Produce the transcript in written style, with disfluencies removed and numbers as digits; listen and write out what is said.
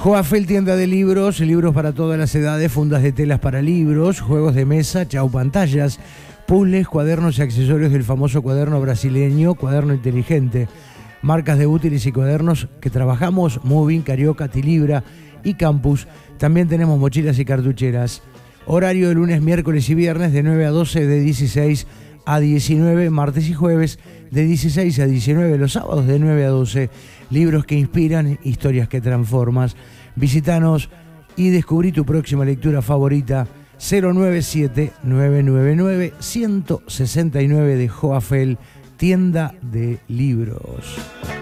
Joafel, tienda de libros, libros para todas las edades, fundas de telas para libros, juegos de mesa, chau pantallas, puzzles, cuadernos y accesorios del famoso cuaderno brasileño, cuaderno inteligente. Marcas de útiles y cuadernos que trabajamos, Moving, Carioca, Tilibra y Campus. También tenemos mochilas y cartucheras. Horario de lunes, miércoles y viernes de 9 a 12, de 16 a 19, martes y jueves de 16 a 19, los sábados de 9 a 12. Libros que inspiran, historias que transformas. Visítanos y descubrí tu próxima lectura favorita. 097-999-169 de Joafel, tienda de libros.